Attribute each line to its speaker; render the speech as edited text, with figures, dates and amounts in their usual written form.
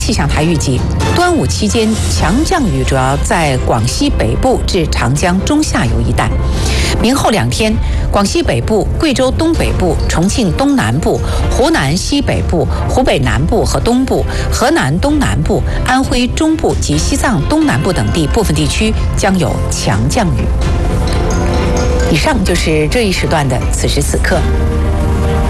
Speaker 1: 气象台预计，端午期间强降雨主要在广西北部至长江中下游一带。明后2天，广西北部、贵州东北部、重庆东南部、湖南西北部、湖北南部和东部、河南东南部、安徽中部及西藏东南部等地部分地区将有强降雨。以上就是这一时段的此时此刻。